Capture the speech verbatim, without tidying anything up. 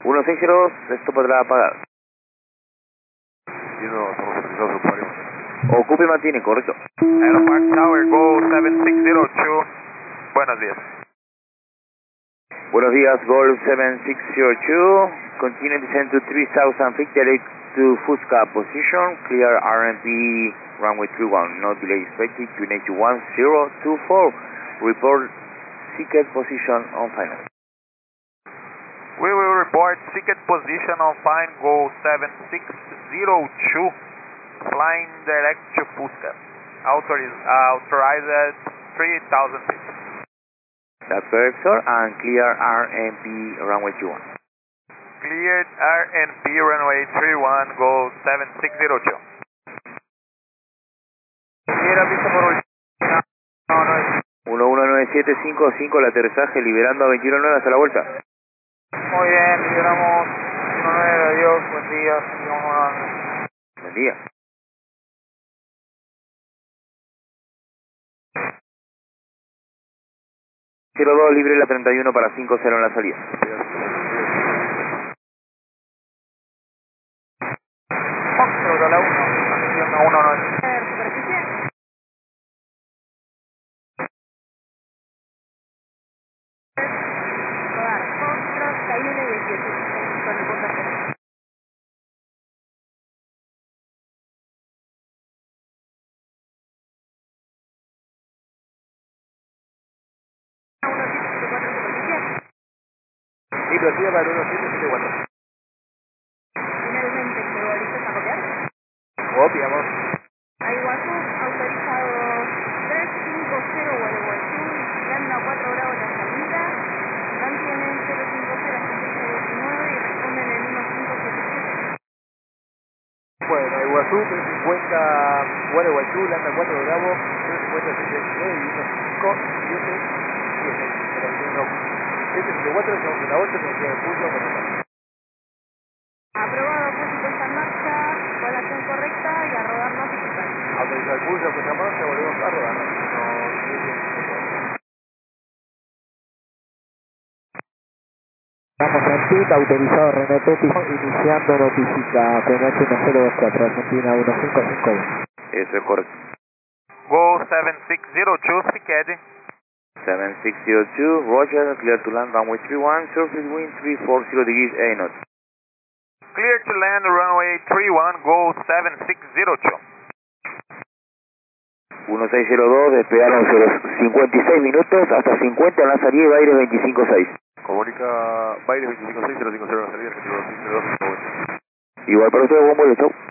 uno seis cero dos, esto podrá apagar. Y no, estamos autorizados a ocupar. Ocupe y mantiene, correcto. Aeropark Tower, Go seven six zero two. Buenos días. Buenos días, Golf seven six zero two. Continue descent to three thousand feet, direct to Fusca position. Clear R M P runway three one. No delay expected. Q N H one zero two four. Report ticket position on final. We will report ticket position on fine, Go seven six zero two. Flying direct to Fusca. Authoriz uh, authorized at three thousand feet. That's correct, sir. And clear R M P runway three one. Cleared R M P runway three one, Go seven six zero two. Quiero visto por último. No, no es. uno uno nueve siete cinco cinco, el aterrizaje liberando a veintiuno nueve hasta la vuelta. Muy bien, liberamos uno nueve, adiós, buen día. Sigamos. Buen día. cero dos, libre la treinta y uno para cinco cero en la salida. Foxtrot a la uno, atención a uno nueve. Y lo hacía para el uno siete siete cuatro. Finalmente, ¿se autorizas a copiar? Copiamos. A Iguazú, autorizado tres cinco cero Gualeguaychú, Landa cuatro grados la salida, mantienen cero cinco cero hasta seis diecinueve y responden en uno cinco siete siete. Bueno, Iguazú, trescientos cincuenta, Gualeguaychú, Landa cuatro Bravo, trescientos cincuenta, seiscientos diecinueve y uno cinco siete siete. Este es el cuatro, estamos en la ocho, tenemos que ir al pulso con el Aprobado, fue puesta en marcha, con la acción correcta y a rodar no eficaz. autorizar el pulso, con la marcha, volvemos a rodar. Estamos en P I T, autorizado René Pético, iniciando notifica P N H uno cero dos cuatro, Argentina uno cinco cinco uno. Eso es correcto. Go seven six zero two, Cicad. seven six zero two, Roger, clear to land runway three one, surface wind three forty degrees A knots. Clear to land runway three one, Go seven six zero two. uno seis cero dos, despegaron sobre cincuenta y seis minutos, hasta cincuenta en la salida y Baires veinticinco seis. Comunica Baires veinticinco seis, cero cinco cero en la salida, Argentina dos cinco cero dos. Igual para ustedes, buen vuelo, chau.